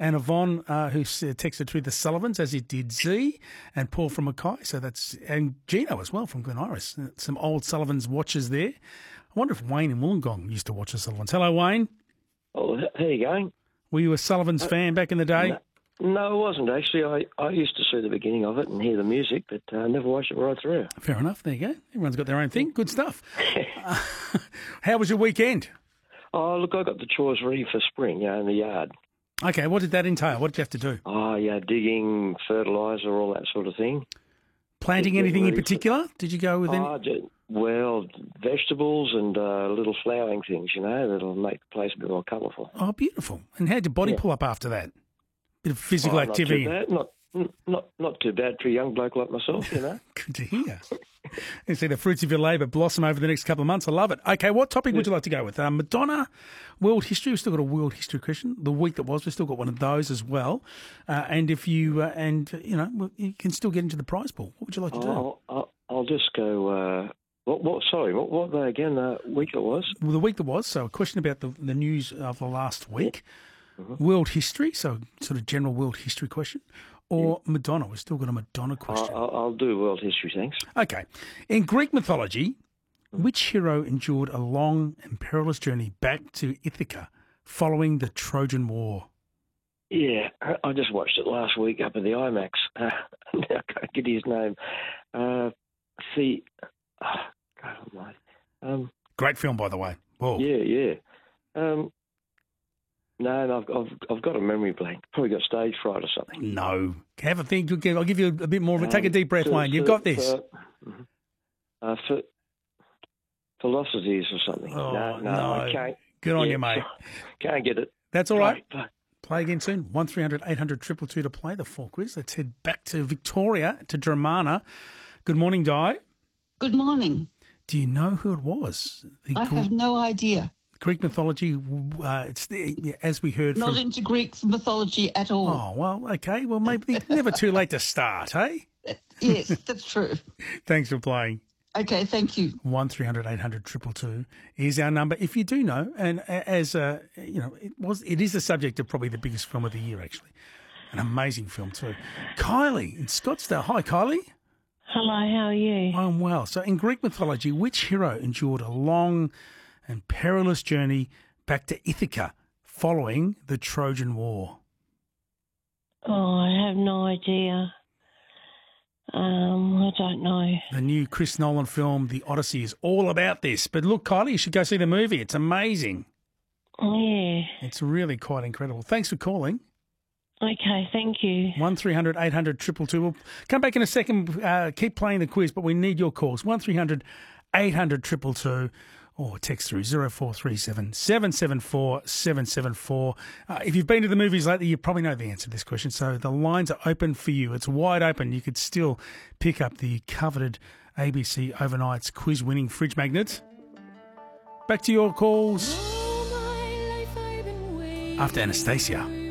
And Yvonne, who texted through the Sullivans, as it did Z, and Paul from Mackay. So and Gino as well from Glen Iris. Some old Sullivans watchers there. I wonder if Wayne in Wollongong used to watch the Sullivans. Hello, Wayne. Oh, how you going? Were you a Sullivans fan back in the day? No, I wasn't actually. I used to see the beginning of it and hear the music, but I never watched it right through. Fair enough. There you go. Everyone's got their own thing. Good stuff. How was your weekend? Oh, look, I got the chores ready for spring, in the yard. Okay, what did that entail? What did you have to do? Oh, yeah, digging, fertiliser, all that sort of thing. Planting anything in particular? Did you go with any? Well, vegetables and little flowering things, that'll make the place a bit more colourful. Oh, beautiful. And how did your body pull up after that? Bit of physical activity. Not too bad for a young bloke like myself, Good to hear. You see the fruits of your labour blossom over the next couple of months. I love it. Okay, what topic would you like to go with? Madonna, world history. We've still got a world history question. The week that was, we've still got one of those as well. And if you, you can still get into the prize pool. What would you like to do? I'll just go. What day again? Week it was? Well, the week that was. So a question about the news of the last week. Mm-hmm. World history, so sort of general world history question. Or Madonna. We've still got a Madonna question. I'll do world history, thanks. Okay. In Greek mythology, which hero endured a long and perilous journey back to Ithaca following the Trojan War? Yeah, I just watched it last week up at the IMAX. I can't get his name. Great film, by the way. Whoa. Yeah. No, I've got a memory blank. Probably got stage fright or something. No. Have a think. I'll give you a bit more of it. Take a deep breath, Wayne. You've got this. Philosophies or something. Oh, no. I can't. Good on you, mate. Can't get it. That's all right. Play again soon. 1300 800 222 to play the full quiz. Let's head back to Victoria, to Dramana. Good morning, Di. Good morning. Do you know who it was? I have no idea. Greek mythology, as we heard Not into Greek mythology at all. Oh, well, okay. Well, maybe never too late to start, hey? Yes, that's true. Thanks for playing. Okay, thank you. 1300 800 222 is our number. If you do know, and as it is the subject of probably the biggest film of the year, actually. An amazing film too. Kylie in Scottsdale. Hi, Kylie. Hello, how are you? I'm well. So in Greek mythology, which hero endured a long and perilous journey back to Ithaca following the Trojan War? Oh, I have no idea. I don't know. The new Chris Nolan film, The Odyssey, is all about this. But look, Kylie, you should go see the movie. It's amazing. Yeah. It's really quite incredible. Thanks for calling. Okay, thank you. 1300 800 222. We'll come back in a second. Keep playing the quiz, but we need your calls. 1300 800 222. Or text through 0437 774 774. If you've been to the movies lately, you probably know the answer to this question. So the lines are open for you. It's wide open. You could still pick up the coveted ABC Overnights quiz-winning fridge magnet. Back to your calls after Anastasia.